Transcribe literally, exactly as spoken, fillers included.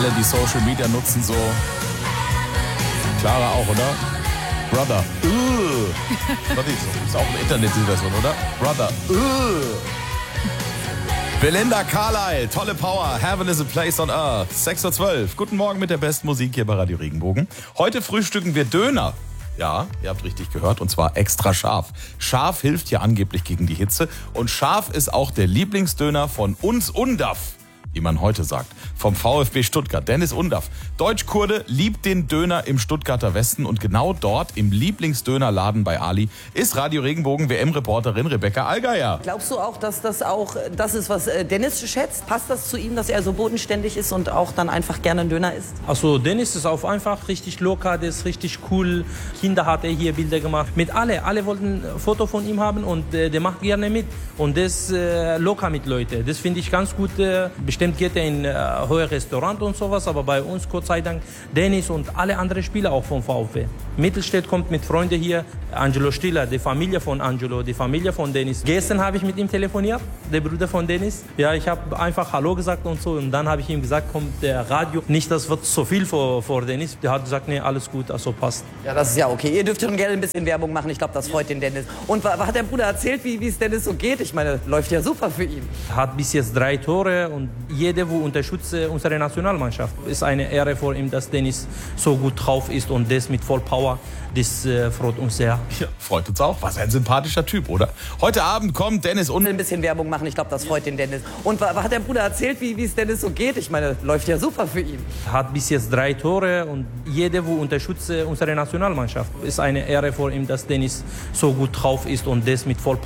alle, die Social Media nutzen, so. Clara auch, oder? Brother. Uh. Das ist auch im Internet die Version, oder? Brother. Uh. Belinda Carlisle, tolle Power. Heaven is a place on earth. sechs Uhr zwölf. Guten Morgen mit der besten Musik hier bei Radio Regenbogen. Heute frühstücken wir Döner. Ja, ihr habt richtig gehört, und zwar extra scharf. Scharf hilft ja angeblich gegen die Hitze und scharf ist auch der Lieblingsdöner von uns Undav, wie man heute sagt, vom VfB Stuttgart. Dennis Undav, Deutschkurde, liebt den Döner im Stuttgarter Westen und genau dort im Lieblingsdönerladen bei Ali ist Radio Regenbogen W M-Reporterin Rebecca Allgeier. Glaubst du auch, dass das auch das ist, was Dennis schätzt? Passt das zu ihm, dass er so bodenständig ist und auch dann einfach gerne einen Döner isst? Also Dennis ist auf einfach richtig locker, der ist richtig cool. Kinder hat er hier Bilder gemacht. Mit alle, alle wollten ein Foto von ihm haben und äh, der macht gerne mit. Und der ist äh, locker mit Leuten. Das finde ich ganz gut. Äh, bestimmt geht er in äh, hohe Restaurant und sowas, aber bei uns, Gott sei Dank, Dennis und alle anderen Spieler auch vom VfB. Mittelstädt kommt mit Freunden hier. Angelo Stiller, die Familie von Angelo, die Familie von Dennis. Gestern habe ich mit ihm telefoniert, der Bruder von Dennis. Ja, ich habe einfach Hallo gesagt und so. Und dann habe ich ihm gesagt, kommt der Radio. Nicht, das wird so viel vor, vor Dennis. Der hat gesagt, nee, alles gut, also passt. Ja, das ist ja okay. Ihr dürft schon gerne ein bisschen Werbung machen. Ich glaube, das freut den Dennis. Und was hat der Bruder erzählt, wie es Dennis so geht? Ich meine, läuft ja super für ihn. Er hat bis jetzt drei Tore und jeder, der unterstützt unsere Nationalmannschaft. Es ist eine Ehre für ihn, dass Dennis so gut drauf ist und das mit voll Power. Das äh, freut uns sehr. Ja, freut uns auch. Was ein sympathischer Typ, oder? Heute Abend kommt Dennis und ein bisschen Werbung machen. Ich glaube, das freut den Dennis. Und was hat der Bruder erzählt, wie es Dennis so geht? Ich meine, läuft ja super für ihn. Er hat bis jetzt drei Tore und jeder, der unterstützt unsere Nationalmannschaft. Es ist eine Ehre für ihn, dass Dennis so gut drauf ist und das mit voll